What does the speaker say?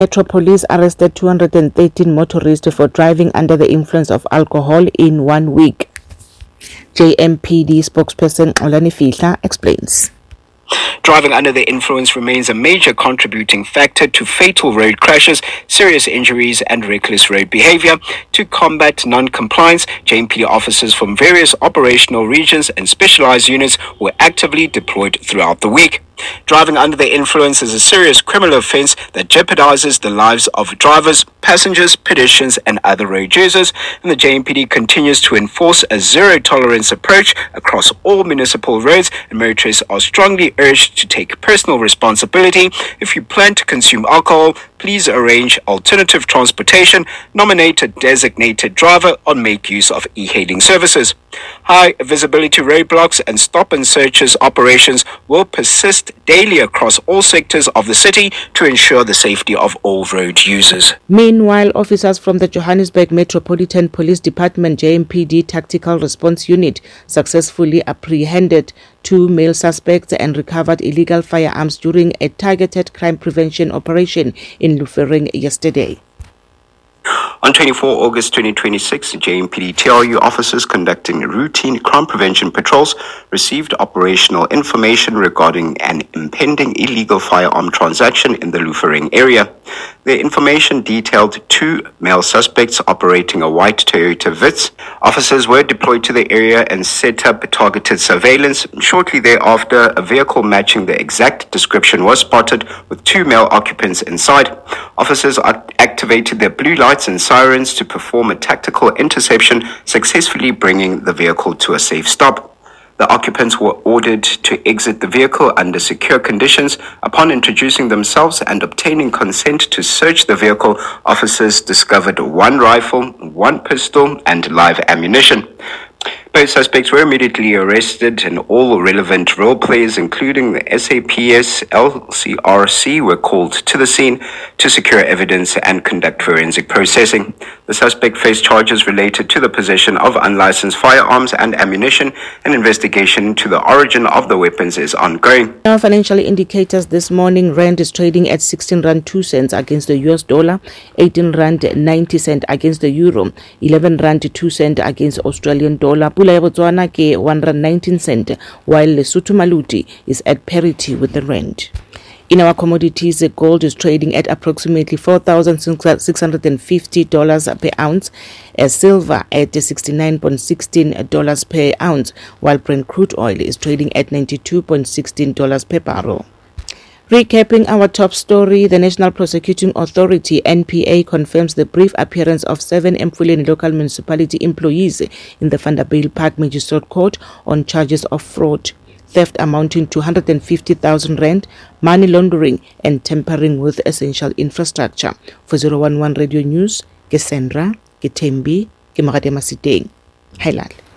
Metro Police arrested 213 motorists for driving under the influence of alcohol in 1 week. JMPD spokesperson Olani Fihla explains. Driving under the influence remains a major contributing factor to fatal road crashes, serious injuries, and reckless road behavior. To combat non-compliance, JMPD officers from various operational regions and specialized units were actively deployed throughout the week. Driving under the influence is a serious criminal offense that jeopardizes the lives of drivers, passengers, pedestrians, and other road users, and the JMPD continues to enforce a zero-tolerance approach across all municipal roads, and motorists are strongly urged to take personal responsibility. If you plan to consume alcohol, please arrange alternative transportation, nominate a designated driver, or make use of e-hailing services. High visibility roadblocks and stop and searches operations will persist daily across all sectors of the city to ensure the safety of all road users. Meanwhile, officers from the Johannesburg Metropolitan Police Department JMPD Tactical Response Unit successfully apprehended 2 male suspects and recovered illegal firearms during a targeted crime prevention operation in Lufering yesterday. On 24 August 2026, JMPD TRU officers conducting routine crime prevention patrols received operational information regarding an impending illegal firearm transaction in the Lufering area. The information detailed 2 male suspects operating a white Toyota Vitz. Officers were deployed to the area and set up targeted surveillance. Shortly thereafter, a vehicle matching the exact description was spotted with 2 male occupants inside. Officers activated their blue lights and sirens to perform a tactical interception, successfully bringing the vehicle to a safe stop. The occupants were ordered to exit the vehicle under secure conditions. Upon introducing themselves and obtaining consent to search the vehicle, officers discovered 1 rifle, 1 pistol, and live ammunition. Both suspects were immediately arrested, and all relevant role players, including the SAPS LCRC, were called to the scene to secure evidence and conduct forensic processing. The suspect faced charges related to the possession of unlicensed firearms and ammunition. An investigation into the origin of the weapons is ongoing. Now, financial indicators this morning: Rand is trading at 16 Rand 2 cents against the US dollar, 18 Rand 90 cents against the euro, 11 Rand 2 cents against Australian dollar. Pula ya Botswana ke 1 Rand 19 cents, while Lesotho Maluti is at parity with the rand. In our commodities, gold is trading at approximately $4,650 per ounce, silver at $69.16 per ounce, while Brent crude oil is trading at $92.16 per barrel. Recapping our top story, the National Prosecuting Authority, NPA, confirms the brief appearance of 7 Emfuleni local municipality employees in the Vanderbilt Park Magistrate Court on charges of fraud, theft amounting to 150,000 rand, money laundering, and tampering with essential infrastructure. For 011 Radio News, ke Sandra, ke Thembi, ke Magadema Siteng. Hailal.